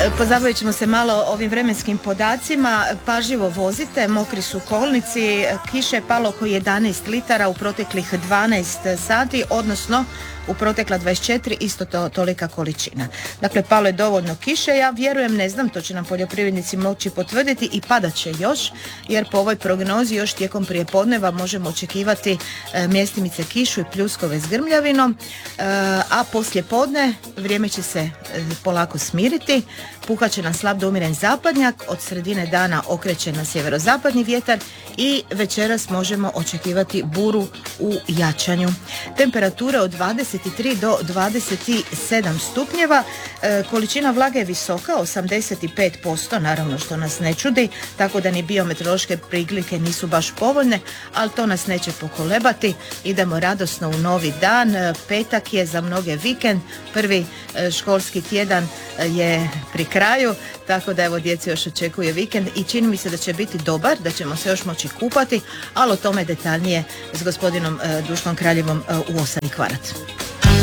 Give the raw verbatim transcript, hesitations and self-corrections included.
Pozabavit ćemo se malo ovim vremenskim podacima. Pažljivo vozite, mokri su kolnici, kiše je palo oko jedanaest litara u proteklih dvanaest sati, odnosno u protekla dvadeset četiri isto to, tolika količina. Dakle, palo je dovoljno kiše, ja vjerujem, ne znam, to će nam poljoprivrednici moći potvrditi, i padat će još, jer po ovoj prognozi još tijekom prijepodneva možemo očekivati e, mjestimice kišu i pljuskove s grmljavinom, e, a poslije podne vrijeme će se e, polako smiriti, puhat će nam slab do umjeren zapadnjak, od sredine dana okreće na sjeverozapadni vjetar i večeras možemo očekivati buru u jačanju. Temperature od dvadeset tri do dvadeset sedam stupnjeva, e, količina vlage je visoka, osamdeset pet posto, naravno što nas ne čudi, tako da ni biometeorološke prilike nisu baš povoljne, ali to nas neće pokolebati. Idemo radosno u novi dan, e, petak je za mnoge vikend, prvi e, školski tjedan e, je pri kraju, tako da evo djeci još očekuje vikend i čini mi se da će biti dobar, da ćemo se još moći kupati, ali o tome detaljnije s gospodinom e, Duškom Kraljevom e, u osam i kvart.